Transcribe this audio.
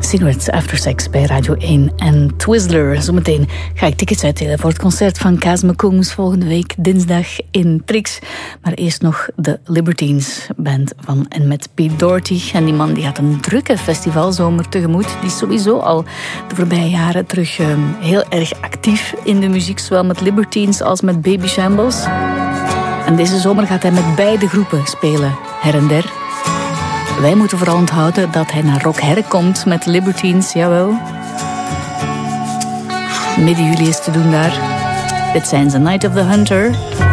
Cigarettes After Sex bij Radio 1 en Twizzler. Zometeen ga ik tickets uitdelen voor het concert van Kaas McCombs volgende week dinsdag in Trix. Maar eerst nog de Libertines band van en met Pete Doherty. En die man die gaat een drukke festivalzomer tegemoet. Die is sowieso al de voorbije jaren terug heel erg actief in de muziek. Zowel met Libertines als met Baby Shambles. En deze zomer gaat hij met beide groepen spelen, her en der. Wij moeten vooral onthouden dat hij naar Rock Herk komt met Libertines, jawel. Midden juli is te doen daar. Dit zijn The Night of the Hunter.